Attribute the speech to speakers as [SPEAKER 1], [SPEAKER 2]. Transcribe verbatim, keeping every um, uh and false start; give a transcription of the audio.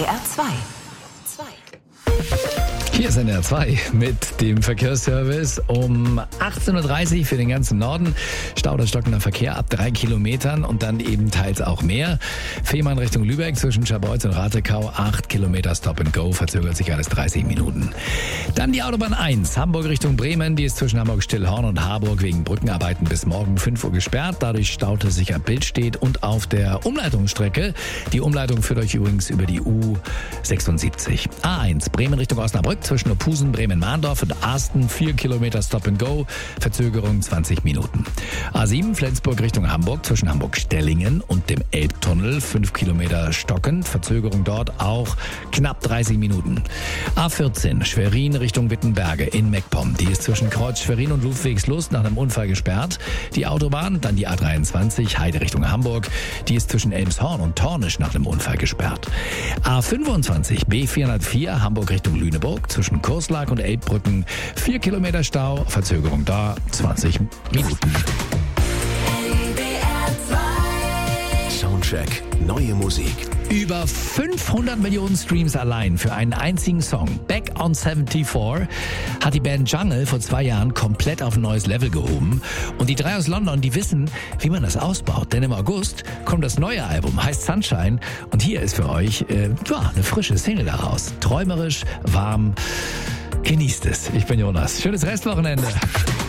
[SPEAKER 1] R zwei.
[SPEAKER 2] Hier ist N D R zwei mit dem Verkehrsservice um achtzehn Uhr dreißig für den ganzen Norden. Stau oder stockender Verkehr ab drei Kilometern und dann eben teils auch mehr. Fehmarn Richtung Lübeck zwischen Scharbeutz und Ratekau, acht Kilometer Stop and Go, verzögert sich alles dreißig Minuten. Dann die Autobahn eins, Hamburg Richtung Bremen, die ist zwischen Hamburg-Stillhorn und Harburg wegen Brückenarbeiten bis morgen fünf Uhr gesperrt. Dadurch staute sich ab Bildstedt und auf der Umleitungsstrecke. Die Umleitung führt euch übrigens über die U sechsundsiebzig. A eins, Bremen Richtung Osnabrück zwischen Opusen, Bremen-Mahndorf und Arsten, vier Kilometer Stop and Go, Verzögerung zwanzig Minuten. A sieben, Flensburg Richtung Hamburg zwischen Hamburg-Stellingen und dem Elbtunnel, fünf Kilometer stockend, Verzögerung dort auch knapp dreißig Minuten. A vierzehn, Schwerin Richtung Wittenberge in Meckpomm, die ist zwischen Kreuz Schwerin und Ludwigslust nach einem Unfall gesperrt. Die Autobahn, dann die A dreiundzwanzig, Heide Richtung Hamburg, die ist zwischen Elmshorn und Tornisch nach einem Unfall gesperrt. A fünfundzwanzig, B vierhundertvier, Hamburg Richtung Lüneburg, zwischen Kurslag und Elbbrücken, vier Kilometer Stau, Verzögerung da, zwanzig Minuten.
[SPEAKER 3] Soundcheck, neue Musik.
[SPEAKER 2] Über fünfhundert Millionen Streams allein für einen einzigen Song. Back on seventy-four hat die Band Jungle vor zwei Jahren komplett auf ein neues Level gehoben. Und die drei aus London, die wissen, wie man das ausbaut. Denn im August kommt das neue Album, heißt Sunshine. Und hier ist für euch äh, ja, eine frische Single daraus. Träumerisch, warm. Genießt es. Ich bin Jonas. Schönes Restwochenende.